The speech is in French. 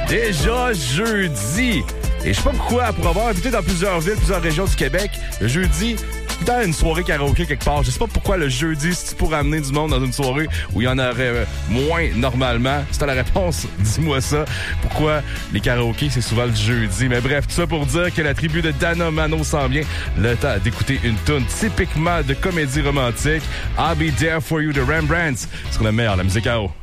Déjà jeudi. Et je sais pas pourquoi, pour avoir habité dans plusieurs villes, plusieurs régions du Québec, le jeudi, dans une soirée karaoké quelque part. Je sais pas pourquoi le jeudi, c'est pour amener du monde dans une soirée où il y en aurait moins normalement. Si t'as la réponse, dis-moi ça. Pourquoi les karaokés, c'est souvent le jeudi. Mais bref, tout ça pour dire que la tribu de Dana Mano s'en vient. Le temps d'écouter une toune typiquement de comédie romantique. I'll Be There For You de Rembrandt. C'est le meilleur, la musique à eau.